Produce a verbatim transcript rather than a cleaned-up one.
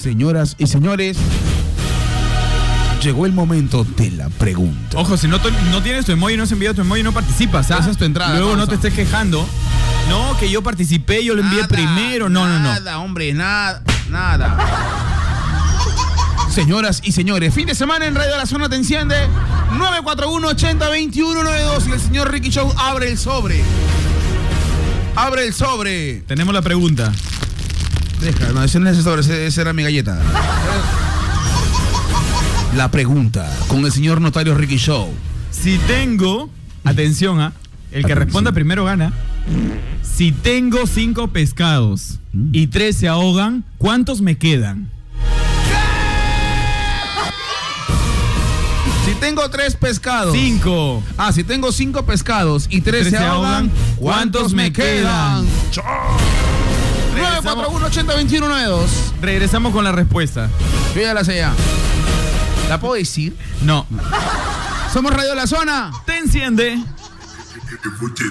Señoras y señores, llegó el momento de la pregunta. Ojo, si no, no tienes tu emoji, no has enviado tu emoji, no participas, ¿ah? Esa es tu entrada. Luego pausa. no te estés quejando. No, que yo participé, yo lo envié Nada, primero. No, no, no. Nada, hombre, nada, nada. Señoras y señores, fin de semana en Radio La Zona te enciende. nueve cuatro uno, ochenta, veintiuno noventa y dos. Y el señor Ricky Show abre el sobre. Abre el sobre. Tenemos la pregunta. Deja, no, ese no es el sobre, ese, esa era mi galleta. La pregunta con el señor notario Ricky Show. Si tengo, atención, ¿ah? El que Atención. responda primero gana. Si tengo cinco pescados Mm. y tres se ahogan, ¿cuántos me quedan? Si tengo tres pescados. Cinco. Ah, si tengo cinco pescados y tres, se ahogan, ¿cuántos me quedan? nueve cuatro uno, ochenta, veintiuno noventa y dos. Regresamos con la respuesta. Yo ya la sé ya. ¿La puedo decir? No. Somos Radio La Zona. Te enciende.